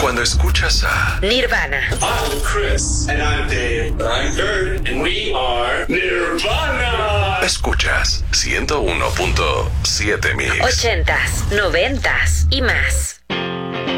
Cuando escuchas a Nirvana. I'm Chris. And I'm Dave. I'm Kurt. And we are Nirvana. Escuchas 101.7 Mix. 80s, 90s y más.